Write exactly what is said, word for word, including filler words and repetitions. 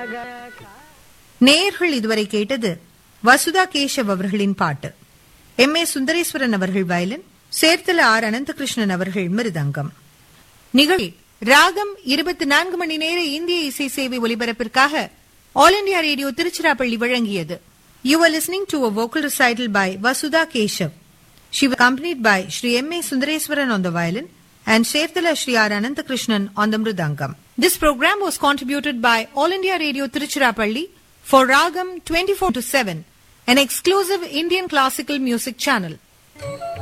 நேயர்கள் இதுவரை கேட்டது வசுதா கேஷவ் அவர்களின் பாட்டு. எம் ஏ சுந்தரேஸ்வரன் அவர்கள் வயலின், சேர்த்தல ஆர் அனந்தகிருஷ்ணன் அவர்கள் மிருதங்கம். நிகழ்ச்சி ராகம் இருபத்தி நான்கு மணி நேர இந்திய இசை சேவை ஒலிபரப்பிற்காக ஆல் இண்டியா ரேடியோ திருச்சிராப்பள்ளி வழங்கியது. You are listening to a vocal recital by Vasudha Keshav. She was accompanied by Shri M A Sundareswaran on the violin and Serthala Shri R Ananthakrishnan on the mridangam. This program was contributed by All India Radio Tiruchirappalli for Ragam twenty-four to seven, an exclusive Indian classical music channel.